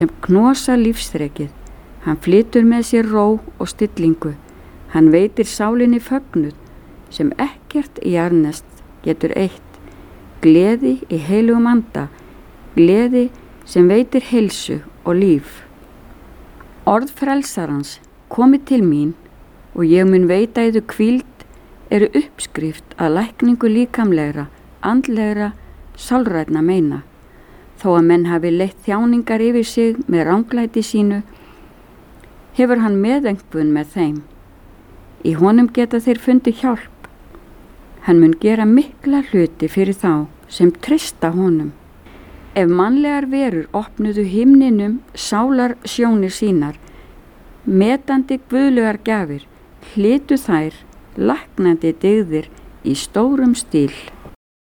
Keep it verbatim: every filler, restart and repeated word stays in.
sem knosa lífsþrekið. Hann flytur með sér ró og stillingu. Hann veitir sálinni fögnuð sem ekkert jarðnest getur eitt. Gleði í heilugum anda, gleði sem veitir heilsu og líf. Orð frelsarans komið til mín og ég mun veita yður hvíld eru uppskrift að lækningu líkamlegra, andlegra, sálrænna meina. Þó að menn hafi leitt þjáningar yfir sig með ranglæti sínu, hefur hann meðengbun með þeim. Í honum geta þeir fundið hjálp. Hann mun gera mikla hluti fyrir þá sem treysta honum. Ef mannlegar verur opnuðu himninum sálar sjónir sínar, metandi guðlegar gjafir, hlytu þær læknandi dygðir í stórum stíl.